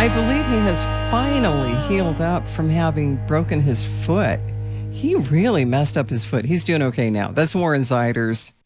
I believe he has finally healed up from having broken his foot. He really messed up his foot. He's doing okay now. That's Warren Ziders.